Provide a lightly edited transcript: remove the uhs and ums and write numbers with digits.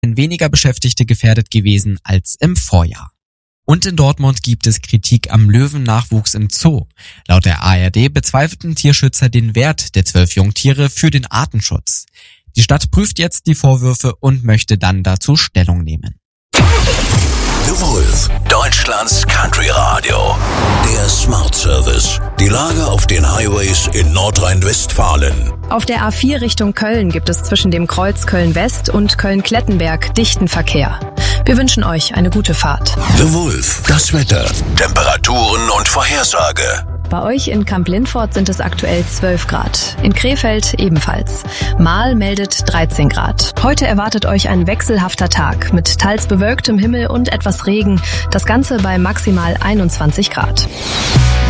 weniger Beschäftigte gefährdet gewesen als im Vorjahr. Und in Dortmund gibt es Kritik am Löwennachwuchs im Zoo. Laut der ARD bezweifelten Tierschützer den Wert der 12 Jungtiere für den Artenschutz. Die Stadt prüft jetzt die Vorwürfe und möchte dann dazu Stellung nehmen. The Wolf, Deutschlands Country Radio. Der Smart Service. Die Lage auf den Highways in Nordrhein-Westfalen. Auf der A4 Richtung Köln gibt es zwischen dem Kreuz Köln-West und Köln-Klettenberg dichten Verkehr. Wir wünschen euch eine gute Fahrt. The Wolf, das Wetter, Temperaturen und Vorhersage. Bei euch in Kamp-Lindfort sind es aktuell 12 Grad. In Krefeld ebenfalls. Mahl meldet 13 Grad. Heute erwartet euch ein wechselhafter Tag mit teils bewölktem Himmel und etwas Regen. Das Ganze bei maximal 21 Grad.